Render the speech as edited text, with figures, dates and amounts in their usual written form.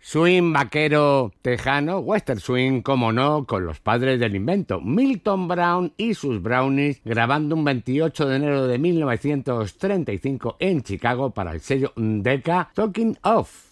Swing vaquero tejano, western swing, como no, con los padres del invento, Milton Brown y sus Brownies, grabando un 28 de enero de 1935 en Chicago para el sello Decca, Talking Off.